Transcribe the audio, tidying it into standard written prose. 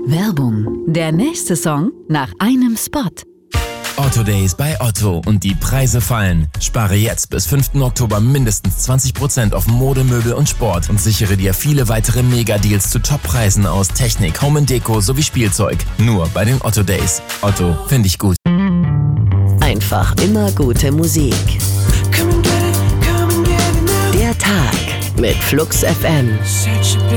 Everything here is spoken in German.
Werbung. Der nächste Song nach einem Spot. Otto Days bei Otto und die Preise fallen. Spare jetzt bis 5. Oktober mindestens 20% auf Mode, Möbel und Sport und sichere dir viele weitere Mega-Deals zu Top-Preisen aus Technik, Home & Deko sowie Spielzeug. Nur bei den Otto Days. Otto, finde ich gut. Einfach immer gute Musik. Der Tag mit Flux FM.